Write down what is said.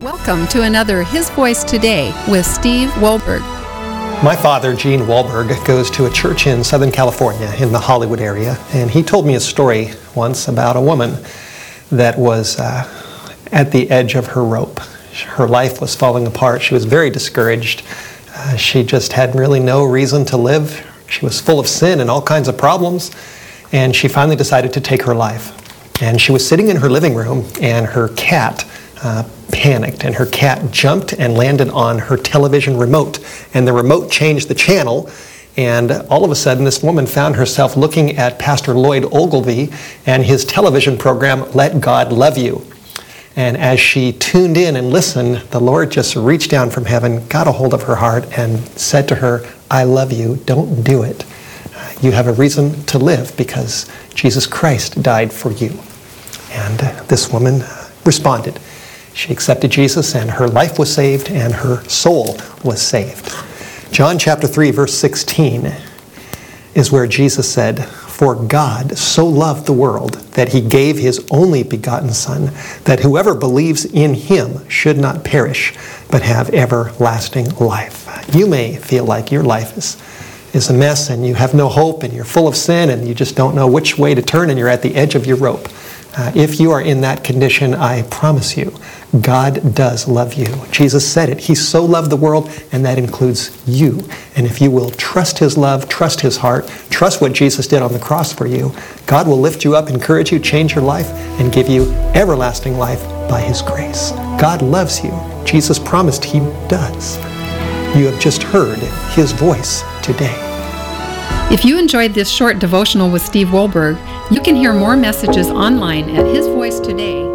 Welcome to another His Voice Today with Steve Wohlberg. My father, Gene Wohlberg, goes to a church in Southern California in the Hollywood area, and he told me a story once about a woman that was at the edge of her rope. Her life was falling apart. She was very discouraged. She just had really no reason to live. She was full of sin and all kinds of problems, and she finally decided to take her life. And she was sitting in her living room, and her cat panicked, and her cat jumped and landed on her television remote, and the remote changed the channel, and all of a sudden this woman found herself looking at Pastor Lloyd Ogilvie and his television program, Let God Love You. And as she tuned in and listened, the Lord just reached down from heaven, got a hold of her heart, and said to her, I love you, don't do it. You have a reason to live because Jesus Christ died for you. And this woman responded. She accepted Jesus, and her life was saved, and her soul was saved. John chapter 3, verse 16 is where Jesus said, For God so loved the world that he gave his only begotten Son, that whoever believes in him should not perish, but have everlasting life. You may feel like your life is a mess, and you have no hope, and you're full of sin, and you just don't know which way to turn, and you're at the edge of your rope. If you are in that condition, I promise you, God does love you. Jesus said it. He so loved the world, and that includes you. And if you will trust his love, trust his heart, trust what Jesus did on the cross for you, God will lift you up, encourage you, change your life, and give you everlasting life by his grace. God loves you. Jesus promised he does. You have just heard his voice today. If you enjoyed this short devotional with Steve Wohlberg, you can hear more messages online at hisvoicetoday.com.